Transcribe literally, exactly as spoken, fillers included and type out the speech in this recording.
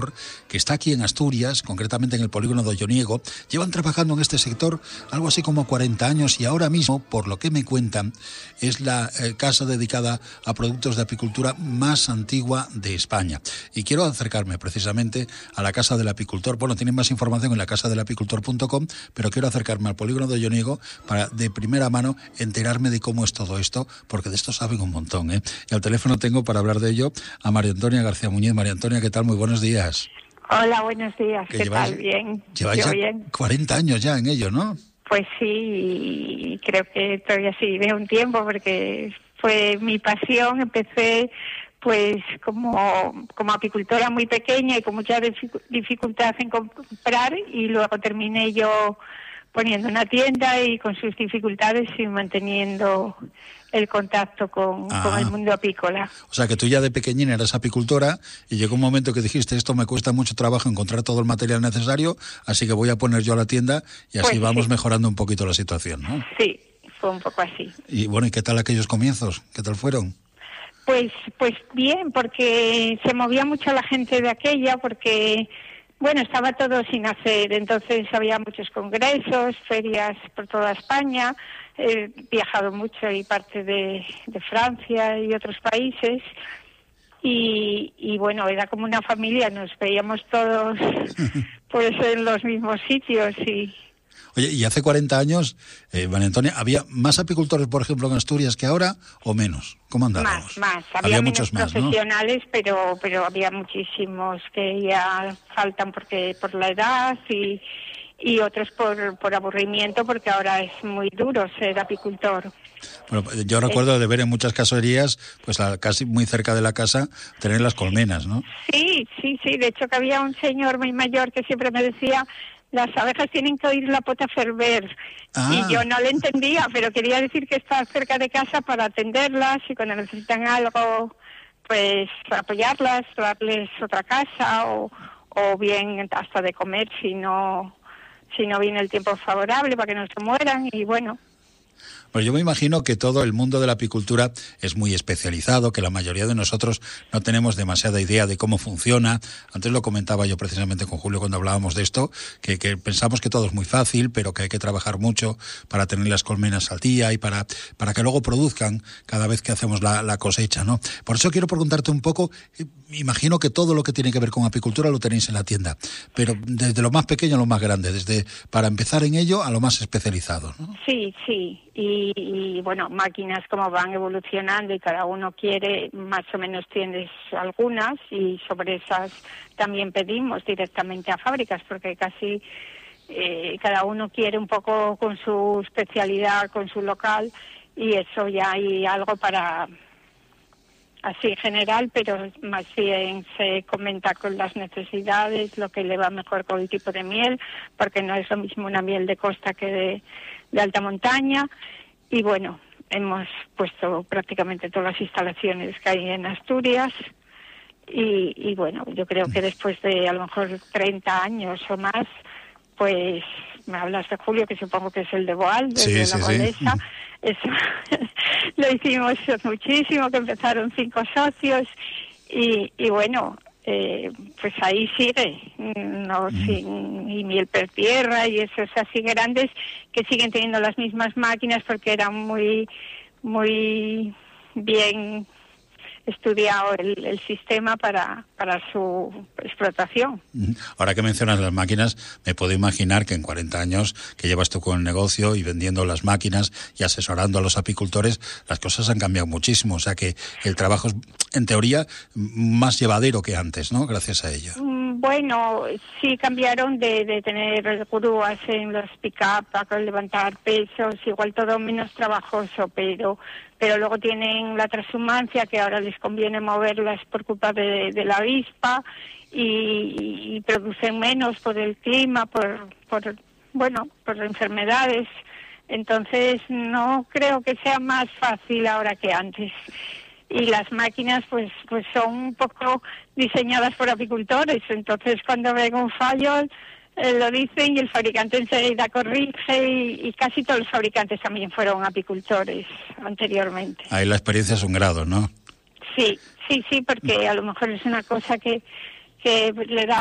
que está aquí en Asturias, concretamente en el polígono de Olloniego. Llevan trabajando en este sector algo así como cuarenta años y ahora mismo, por lo que me cuentan, es la eh, casa dedicada a productos de apicultura más antigua de España. Y quiero acercarme precisamente a la Casa del Apicultor. Bueno, tienen más información en la casa del apicultor punto com, pero quiero acercarme al polígono de Olloniego para de primera mano enterarme de cómo es todo esto, porque de esto saben un montón, ¿eh? Y al teléfono tengo para hablar de ello a María Antonia García Muñiz. María Antonia, ¿qué tal? Muy buenos días. Hola, buenos días. ¿Qué lleváis, tal? Bien. Lleváis Yo bien. cuarenta años ya en ello, ¿no? Pues sí, y creo que todavía sí, de un tiempo, porque fue mi pasión. Empecé pues como, como apicultora muy pequeña y con mucha dificultad en comprar, y luego terminé yo poniendo una tienda y con sus dificultades y manteniendo el contacto con, ah. con el mundo apícola. O sea, que tú ya de pequeñina eras apicultora y llegó un momento que dijiste, esto me cuesta mucho trabajo encontrar todo el material necesario, así que voy a poner yo a la tienda y así pues vamos sí. mejorando un poquito la situación, ¿no? Sí, fue un poco así. Y bueno, ¿y qué tal aquellos comienzos? ¿Qué tal fueron? Pues, pues bien, porque se movía mucho la gente de aquella, porque bueno, estaba todo sin hacer, entonces había muchos congresos, ferias por toda España. He viajado mucho y parte de, de Francia y otros países, y, y bueno, era como una familia, nos veíamos todos pues en los mismos sitios. Y oye, y hace cuarenta años, eh, María Antonia, ¿había más apicultores, por ejemplo, en Asturias que ahora o menos? ¿Cómo andábamos? Más, más. Había, había menos muchos más, profesionales, ¿no? pero pero había muchísimos que ya faltan porque por la edad y, y otros por, por aburrimiento, porque ahora es muy duro ser apicultor. Bueno, yo recuerdo de ver en muchas caserías, pues casi muy cerca de la casa, tener las colmenas, ¿no? Sí, sí, sí. De hecho, que había un señor muy mayor que siempre me decía, las abejas tienen que oír la pota ferver. Ah. Y yo no le entendía, pero quería decir que está cerca de casa para atenderlas y cuando necesitan algo, pues apoyarlas, darles otra casa o, o bien hasta de comer si no, si no viene el tiempo favorable para que no se mueran. Y bueno. Pues yo me imagino que todo el mundo de la apicultura es muy especializado, que la mayoría de nosotros no tenemos demasiada idea de cómo funciona. Antes lo comentaba yo precisamente con Julio cuando hablábamos de esto, que, que pensamos que todo es muy fácil, pero que hay que trabajar mucho para tener las colmenas al día y para, para que luego produzcan cada vez que hacemos la, la cosecha, ¿no? Por eso quiero preguntarte un poco, imagino que todo lo que tiene que ver con apicultura lo tenéis en la tienda, pero desde lo más pequeño a lo más grande, desde para empezar en ello a lo más especializado, ¿no? Sí, sí. Y, y bueno, máquinas como van evolucionando y cada uno quiere, más o menos tienes algunas, y sobre esas también pedimos directamente a fábricas, porque casi eh, cada uno quiere un poco con su especialidad, con su local, y eso ya hay algo para así general, pero más bien se comenta con las necesidades, lo que le va mejor con el tipo de miel, porque no es lo mismo una miel de costa que de, de alta montaña. Y bueno, hemos puesto prácticamente todas las instalaciones que hay en Asturias y, y bueno, yo creo que después de a lo mejor treinta años o más, pues me hablas de Julio, que supongo que es el de Boal, desde sí, la sí, Bolesa. Sí. Eso lo hicimos muchísimo, que empezaron cinco socios y, y bueno, eh, pues ahí sigue, no mm. sin, y miel per tierra y esos así grandes que siguen teniendo las mismas máquinas porque eran muy, muy bien estudiado el, el sistema para, para su explotación. Ahora que mencionas las máquinas, me puedo imaginar que en cuarenta años que llevas tú con el negocio y vendiendo las máquinas y asesorando a los apicultores, las cosas han cambiado muchísimo. O sea que el trabajo es, en teoría, más llevadero que antes, ¿no? Gracias a ello. Bueno, sí cambiaron de, de tener grúas en los pick-up para levantar pesos, igual todo menos trabajoso, pero pero luego tienen la transhumancia, que ahora les conviene moverlas por culpa de, de la avispa, y, y producen menos por el clima, por, por bueno, por enfermedades. Entonces no creo que sea más fácil ahora que antes. Y las máquinas pues pues son un poco diseñadas por apicultores, entonces cuando ven un fallo eh, lo dicen y el fabricante enseguida corrige, y, y casi todos los fabricantes también fueron apicultores anteriormente. Ahí la experiencia es un grado, ¿no? Sí, sí, sí, porque a lo mejor es una cosa que que le da